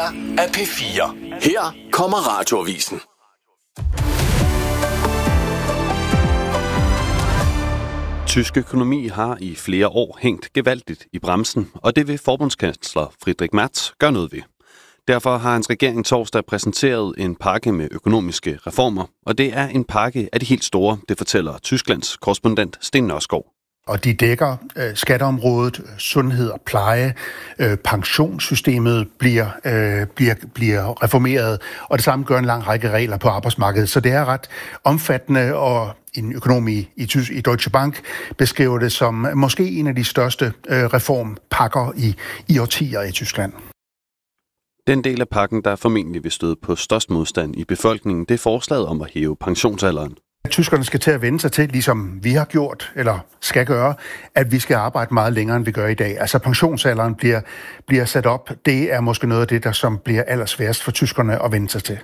af P4. Her kommer Radioavisen. Tysk økonomi har i flere år hængt gevaldigt i bremsen, og det vil forbundskansler Friedrich Merz gøre noget ved. Derfor har hans regering torsdag præsenteret en pakke med økonomiske reformer, og det er en pakke af de helt store, det fortæller Tysklands korrespondent Sten Nørskov. Og de dækker skatteområdet, sundhed og pleje, pensionssystemet bliver reformeret, og det samme gør en lang række regler på arbejdsmarkedet. Så det er ret omfattende, og en økonom i Deutsche Bank beskriver det som måske en af de største reformpakker i årtier i Tyskland. Den del af pakken, der formentlig vil støde på størst modstand i befolkningen, det er forslaget om at hæve pensionsalderen. Tyskerne skal til at vende sig til, ligesom vi har gjort, eller skal gøre, at vi skal arbejde meget længere, end vi gør i dag. Altså pensionsalderen bliver sat op. Det er måske noget af det, der som bliver allersværest for tyskerne at vende sig til.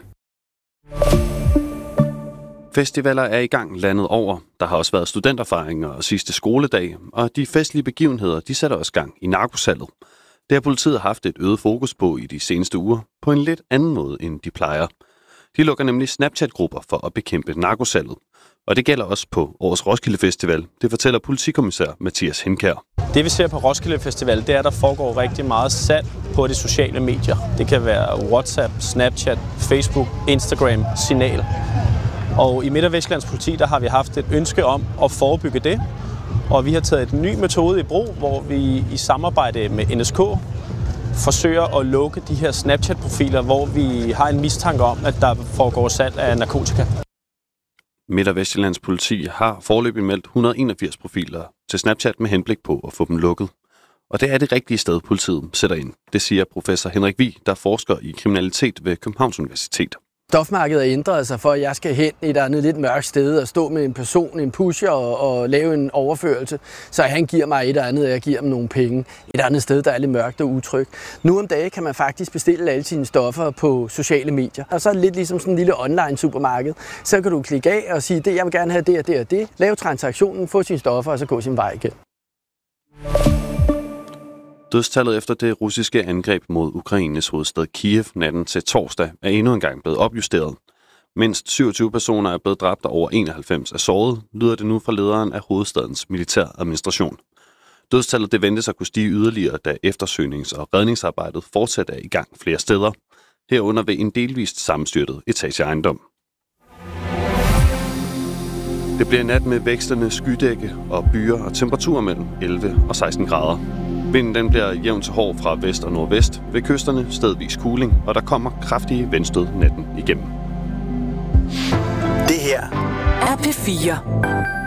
Festivaler er i gang landet over. Der har også været studenterfejringer og sidste skoledag, og de festlige begivenheder, de sætter også gang i narkosalget. Det har politiet haft et øget fokus på i de seneste uger, på en lidt anden måde, end de plejer. De lukker nemlig Snapchat-grupper for at bekæmpe narkosalget. Og det gælder også på årets Roskilde Festival. Det fortæller politikommissær Mathias Henkær. Det vi ser på Roskilde Festival, det er, at der foregår rigtig meget salg på de sociale medier. Det kan være WhatsApp, Snapchat, Facebook, Instagram, Signal. Og i Midt- og Vestjyllands politi, der har vi haft et ønske om at forebygge det. Og vi har taget en ny metode i brug, hvor vi i samarbejde med NSK forsøger at lukke de her Snapchat-profiler, hvor vi har en mistanke om, at der foregår salg af narkotika. Midt- og Vestjyllands politi har foreløbig meldt 181 profiler til Snapchat med henblik på at få dem lukket. Og det er det rigtige sted, politiet sætter ind. Det siger professor Henrik Vig, der forsker i kriminalitet ved Københavns Universitet. Stofmarkedet har ændret sig for, at jeg skal hen et andet lidt mørkt sted og stå med en person, en pusher og lave en overførelse, så han giver mig et eller andet, og jeg giver ham nogle penge. Et andet sted, der er lidt mørkt og utrygt. Nu om dagen kan man faktisk bestille alle sine stoffer på sociale medier. Og så er det lidt ligesom sådan en lille online supermarked. Så kan du klikke af og sige, det jeg vil gerne have det og det og det. Lave transaktionen, få sine stoffer og så gå sin vej igen. Dødstallet efter det russiske angreb mod Ukraines hovedstad Kiev natten til torsdag er endnu engang blevet opjusteret. Mindst 27 personer er blevet dræbt og over 91 er såret, lyder det nu fra lederen af hovedstadens militæradministration. Dødstallet det ventes at kunne stige yderligere, da eftersøgnings- og redningsarbejdet fortsat er i gang flere steder, herunder ved en delvist sammenstyrtet etageejendom. Det bliver nat med vekslende skydække og byer og temperaturer mellem 11 og 16 grader. Vinden den bliver jævnt til hård fra vest og nordvest, ved kysterne stedvis kuling, og der kommer kraftige vindstød natten igennem. Det her er P4.